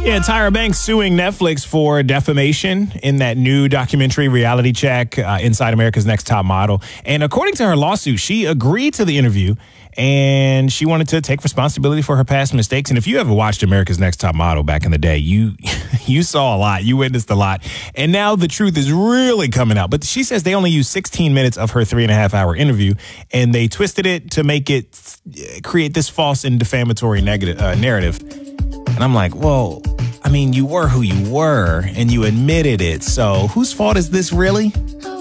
Yeah, Tyra Banks suing Netflix for defamation in that new documentary, Reality Check, Inside America's Next Top Model. And according to her lawsuit, she agreed to the interview and she wanted to take responsibility for her past mistakes. And if you ever watched America's Next Top Model back in the day, you saw a lot. You witnessed a lot. And now the truth is really coming out. But she says they only used 16 minutes of her 3.5-hour interview, and they twisted it to make it create this false and defamatory narrative. And I'm like, well, I mean, you were who you were and you admitted it. So whose fault is this really?